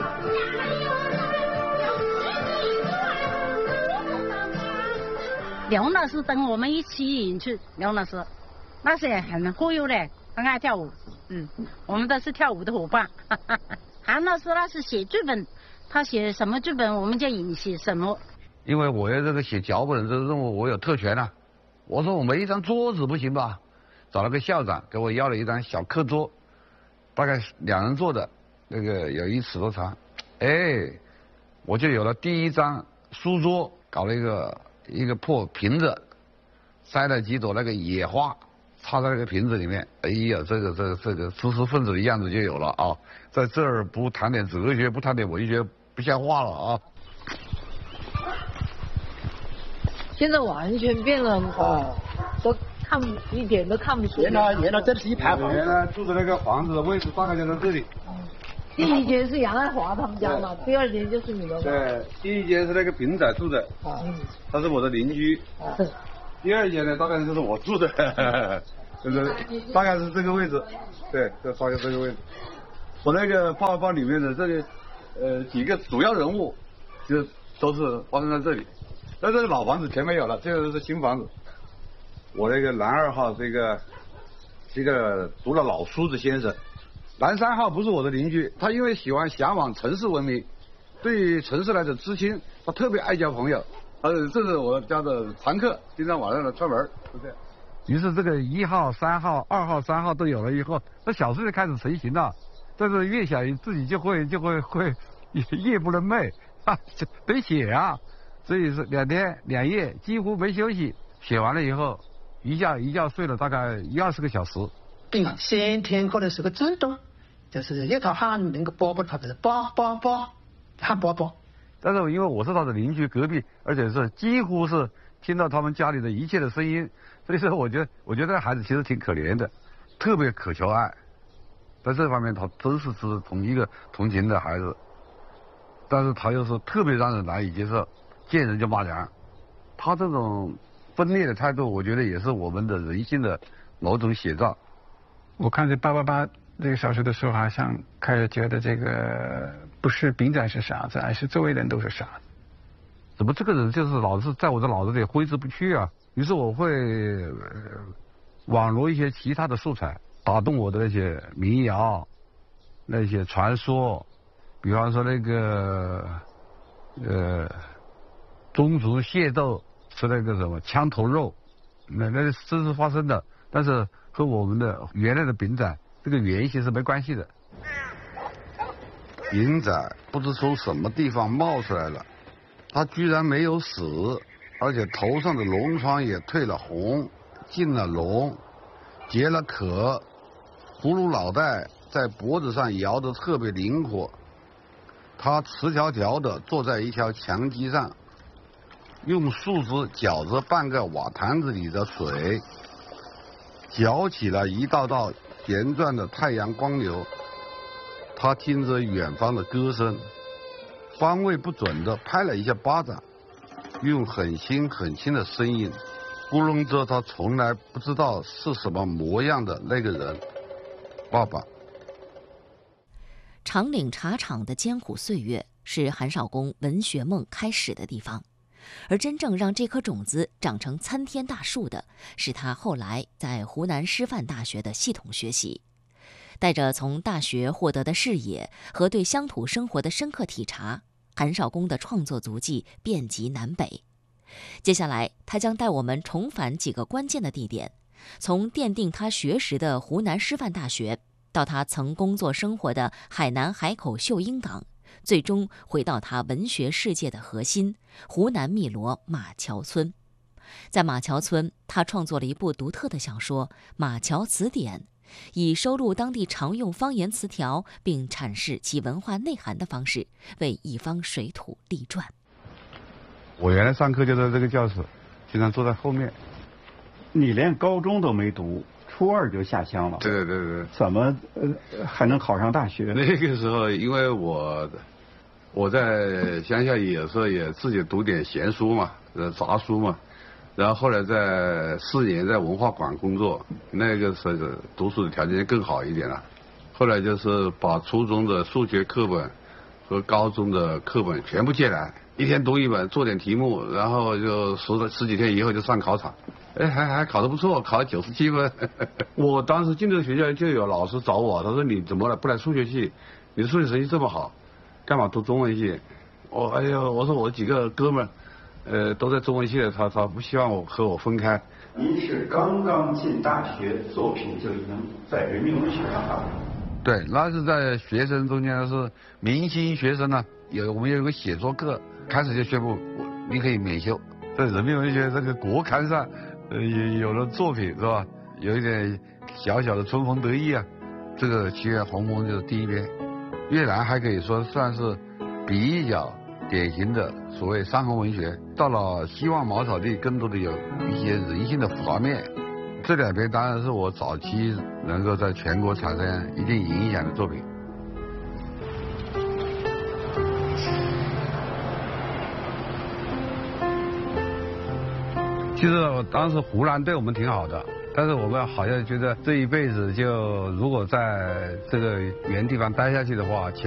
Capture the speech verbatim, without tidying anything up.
梁老师等我们一起进去，梁老师那时很忽悠的，很爱跳舞。嗯，我们都是跳舞的伙伴。韩老师那是写剧本，他写什么剧本我们就引写什么。 因为我要这个写脚本这个任务，我有特权啊。我说我没一张桌子不行吧？找了个校长给我要了一张小课桌，大概两人坐的，那个有一尺多长。哎，我就有了第一张书桌，搞了一个一个破瓶子，塞了几朵那个野花，插在那个瓶子里面。哎呀，这个这个这个知识分子的样子就有了啊！在这儿不谈点哲学，不谈点文学，不像话了啊！ 现在完全变了啊，都看一点都看不出。 原来原来这是一排房，原来住的那个房子的位置大概就在这里。 第一间是杨爱华他们家嘛，第二间就是你们。 对，第一间是那个丙仔住的，啊，他是我的邻居。啊，第二间呢，大概就是我住的，就是大概是这个位置，对，就大概这个位置。我那个画报里面的这里，呃，几个主要人物，就都是发生在这里。但是老房子全没有了，这个是新房子。我那个男二号是一个，是一个读了老书的先生。男三号不是我的邻居，他因为喜欢向往城市文明，对于城市来的知青，他特别爱交朋友。呃，这是我家的常客，经常晚上的串门，是这样。 于是这个一号、三号、二号、三号都有了以后，那小事就开始成型了。但是越想自己就会就会会夜不能寐啊，得写啊。所以是两天两夜几乎没休息，写完了以后，一觉一觉睡了大概一二十个小时。 对啊，先天过的是个自动，就是一套喊那个宝宝，他就是宝宝宝喊宝宝。 但是因为我是他的邻居隔壁，而且是几乎是听到他们家里的一切的声音，所以说我觉得我觉得这孩子其实挺可怜的，特别渴求爱，在这方面他真是是同一个同情的孩子，但是他又是特别让人难以接受。见人就骂娘，他这种分裂的态度，我觉得也是我们的人性的某种写照。 我看这八八八这个小说的时候，好像开始觉得这个不是丙仔是傻子，而是周围人都是傻子。 怎么这个人就是老是在我的脑子里挥之不去啊？于是我会、呃、网罗一些其他的素材，打动我的那些民谣、那些传说，比方说那个呃。宗族械斗吃那个什么枪头肉，那那是真实发生的，但是和我们的原来的丙仔这个原型是没关系的。丙仔不知从什么地方冒出来了，他居然没有死，而且头上的脓疮也褪了红，进了脓，结了壳，葫芦脑袋在脖子上摇得特别灵活。他赤条条的坐在一条墙基上，用树枝搅着半个瓦坛子里的水，搅起了一道道旋转的太阳光流。他听着远方的歌声，方位不准的拍了一下巴掌，用很轻很轻的声音咕哝着他从来不知道是什么模样的那个人，爸爸。 长岭茶厂的艰苦岁月是韩少功文学梦开始的地方，而真正让这颗种子长成参天大树的，是他后来在湖南师范大学的系统学习。带着从大学获得的视野和对乡土生活的深刻体察，韩少功的创作足迹遍及南北。接下来，他将带我们重返几个关键的地点，从奠定他学识的湖南师范大学，到他曾工作生活的海南海口秀英港，最终回到他文学世界的核心——湖南汨罗马桥村。在马桥村，他创作了一部独特的小说《马桥词典》，以收录当地常用方言词条并阐释其文化内涵的方式，为一方水土立传。 我原来上课就在这个教室，经常坐在后面。 你连高中都没读，初二就下乡了？ 对对对对。 怎么呃还能考上大学？ 那个时候，因为我我在乡下有时候也自己读点闲书嘛，呃杂书嘛。然后后来在四年在文化馆工作，那个时候读书的条件更好一点了。后来就是把初中的数学课本和高中的课本全部借来，一天读一本，做点题目，然后就十十几天以后就上考场。哎，还还考得不错，考了九十七分。我当时进这个学校就有老师找我，他说你怎么了不来数学系？你的数学成绩这么好，干嘛读中文系？我哎呦，我说我几个哥们，呃，都在中文系的，他他不希望我和我分开。 您是刚刚进大学，作品就已经在人民文学上发表。 对，那是在学生中间是明星学生呢，有我们有一个写作课，开始就宣布你可以免修，在人民文学这个国刊上，呃，有有了作品是吧？有一点小小的春风得意啊。这个七月鸿蒙就是第一篇，越南还可以说算是比较典型的所谓伤痕文学。到了希望茅草地，更多的有一些人性的画面。这两篇当然是我早期能够在全国产生一定影响的作品。其实我当时湖南对我们挺好的，但是我们好像觉得这一辈子就如果在这个原地方待下去的话，前